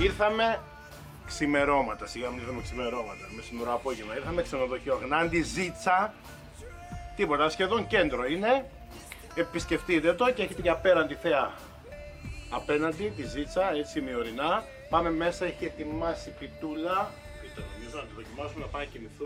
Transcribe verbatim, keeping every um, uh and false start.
Ήρθαμε ξημερώματα, σιγά μην ήρθαμε ξημερώματα, μεσημερό απόγευμα. Ήρθαμε ξενοδοχείο Γνάντι Ζήτσα. Τίποτα, σχεδόν κέντρο είναι. Επισκεφτείτε το και έχετε και απέραντη θέα απέναντι τη Ζήτσα, έτσι ημιορεινά. Πάμε μέσα, έχει ετοιμάσει πιτούλα. Πίτα, νομίζω να το δοκιμάσουμε, να πάμε να κοιμηθούμε.